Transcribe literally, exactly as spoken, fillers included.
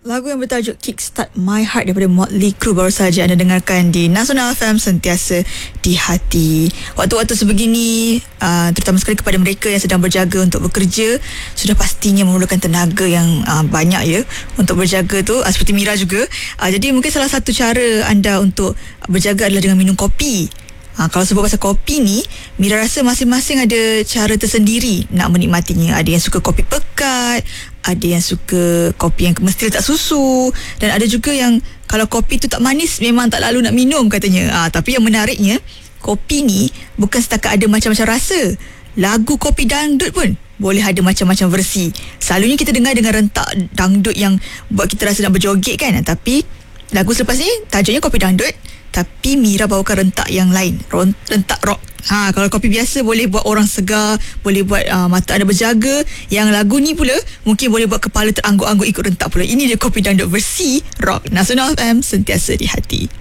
Lagu yang bertajuk Kickstart My Heart daripada Motley Crue baru saja anda dengarkan di Nasional F M, sentiasa di hati. Waktu-waktu sebegini, uh, terutama sekali kepada mereka yang sedang berjaga untuk bekerja, sudah pastinya memerlukan tenaga yang uh, banyak ya untuk berjaga tu, uh, seperti Mira juga. Uh, jadi mungkin salah satu cara anda untuk berjaga adalah dengan minum kopi. Ha, kalau sebut pasal kopi ni, Mira rasa masing-masing ada cara tersendiri nak menikmatinya. Ada yang suka kopi pekat, ada yang suka kopi yang mesti letak susu, dan ada juga yang kalau kopi tu tak manis memang tak lalu nak minum katanya. Ha, tapi yang menariknya, kopi ni bukan setakat ada macam-macam rasa. Lagu kopi dangdut pun boleh ada macam-macam versi. Selalunya kita dengar dengan rentak dangdut yang buat kita rasa nak berjoget kan. Tapi lagu selepas ni tajuknya kopi dangdut, tapi Mira bawakan rentak yang lain, rentak rock. Ha, kalau kopi biasa boleh buat orang segar, boleh buat uh, mata anda berjaga. Yang lagu ni pula mungkin boleh buat kepala terangguk-angguk ikut rentak pula. Ini dia kopi dangdut versi rock. Nasional F M, sentiasa di hati.